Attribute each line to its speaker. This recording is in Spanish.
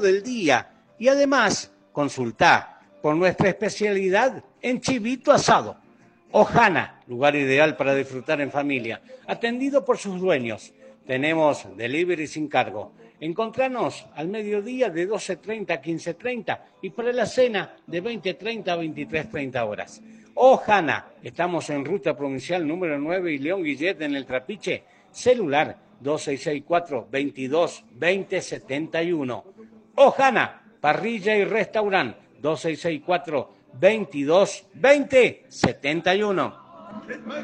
Speaker 1: del día. Y además, consultá por nuestra especialidad en chivito asado. Ojana, lugar ideal para disfrutar en familia, atendido por sus dueños. Tenemos delivery sin cargo. Encontranos al mediodía de 12:30 a 15:30 y para la cena de 20:30 a 23:30 horas. Ojana, estamos en ruta provincial número 9 y León Guillet en el Trapiche. Celular 2664-22-2071. Ojana, parrilla y restaurante 2664-22-2071.